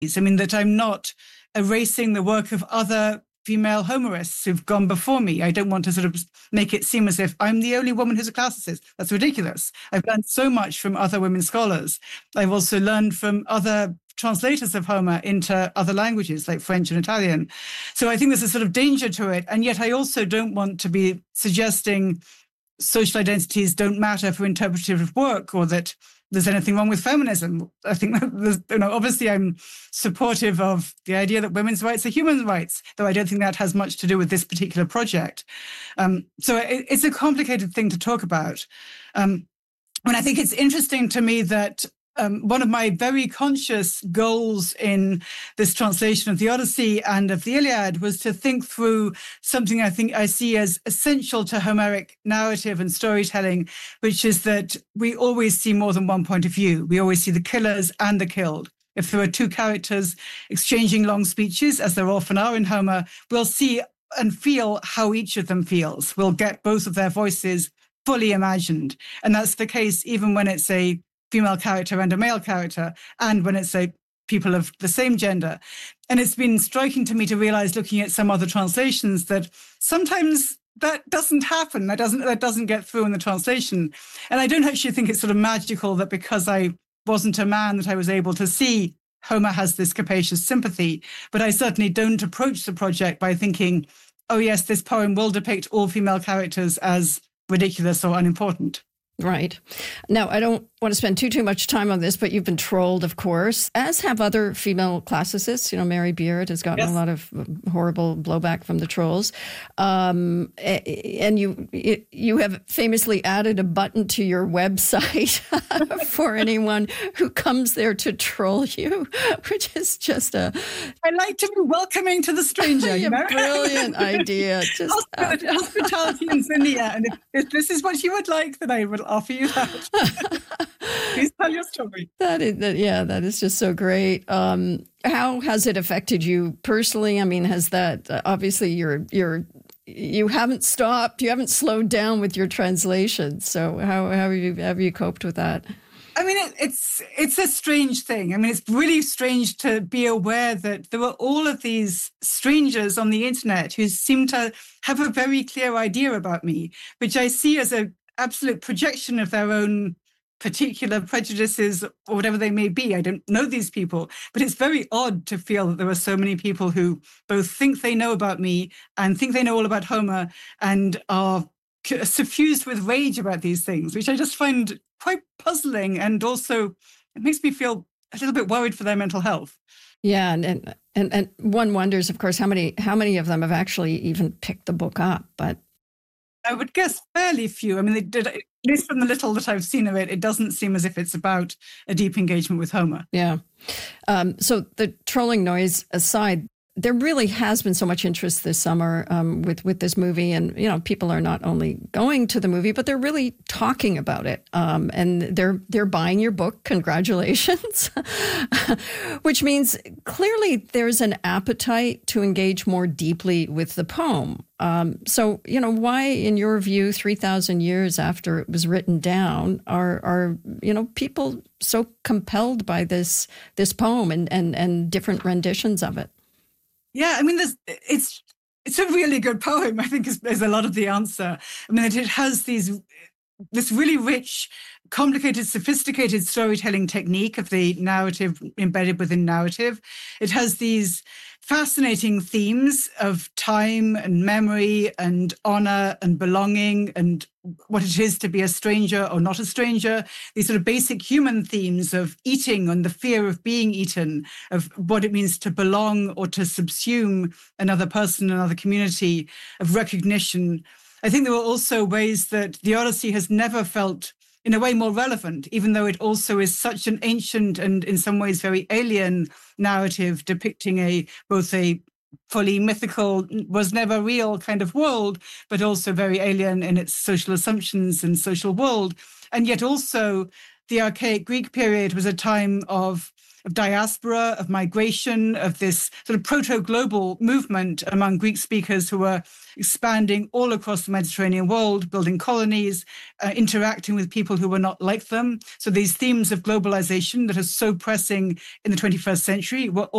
I mean, that I'm not erasing the work of other female Homerists who've gone before me. I don't want to sort of make it seem as if I'm the only woman who's a classicist. That's ridiculous. I've learned so much from other women scholars. I've also learned from other translators of Homer into other languages like French and Italian. So I think there's a sort of danger to it. And yet I also don't want to be suggesting social identities don't matter for interpretive work or that there's anything wrong with feminism. I think that obviously I'm supportive of the idea that women's rights are human rights, though I don't think that has much to do with this particular project. So it's a complicated thing to talk about. And I think it's interesting to me that one of my very conscious goals in this translation of the Odyssey and of the Iliad was to think through something I think I see as essential to Homeric narrative and storytelling, which is that we always see more than one point of view. We always see the killers and the killed. If there are two characters exchanging long speeches, as there often are in Homer, we'll see and feel how each of them feels. We'll get both of their voices fully imagined. And that's the case even when it's a female character and a male character, and when it's people of the same gender. And it's been striking to me to realize, looking at some other translations, that sometimes that doesn't happen. That doesn't get through in the translation. And I don't actually think it's sort of magical that because I wasn't a man that I was able to see Homer has this capacious sympathy. But I certainly don't approach the project by thinking, oh yes, this poem will depict all female characters as ridiculous or unimportant. Right. Now, I don't want to spend too much time on this, but you've been trolled, of course, as have other female classicists. Mary Beard has gotten a lot of horrible blowback from the trolls. And you have famously added a button to your website for anyone who comes there to troll you, which is just I like to be welcoming to the stranger. Brilliant idea. Just hospitality in Zinnia. And if this is what you would like, then I will offer you that. Please tell your story. That is just so great. How has it affected you personally? I mean, has that obviously you haven't stopped, you haven't slowed down with your translation. So how have you coped with that? I mean, it's a strange thing. I mean, it's really strange to be aware that there were all of these strangers on the internet who seem to have a very clear idea about me, which I see as an absolute projection of their own particular prejudices or whatever they may be. I don't know these people, but it's very odd to feel that there are so many people who both think they know about me and think they know all about Homer and are suffused with rage about these things, which I just find quite puzzling. And also it makes me feel a little bit worried for their mental health. Yeah. And one wonders, of course, how many of them have actually even picked the book up, but I would guess fairly few. I mean, they did, at least from the little that I've seen of it, it doesn't seem as if it's about a deep engagement with Homer. Yeah. So the trolling noise aside, there really has been so much interest this summer with this movie. And, people are not only going to the movie, but they're really talking about it. And they're buying your book. Congratulations. Which means clearly there's an appetite to engage more deeply with the poem. So, why, in your view, 3,000 years after it was written down, are people so compelled by this poem and different renditions of it? Yeah, I mean, it's a really good poem, I think, is a lot of the answer. I mean, it has this really rich, complicated, sophisticated storytelling technique of the narrative embedded within narrative. It has these fascinating themes of time and memory and honor and belonging and what it is to be a stranger or not a stranger, these sort of basic human themes of eating and the fear of being eaten, of what it means to belong or to subsume another person, another community, of recognition. I think there were also ways that the Odyssey has never felt in a way more relevant, even though it also is such an ancient and in some ways very alien narrative depicting both a fully mythical, was never real kind of world, but also very alien in its social assumptions and social world. And yet also the archaic Greek period was a time of of diaspora, of migration, of this sort of proto-global movement among Greek speakers who were expanding all across the Mediterranean world, building colonies, interacting with people who were not like them. So these themes of globalization that are so pressing in the 21st century were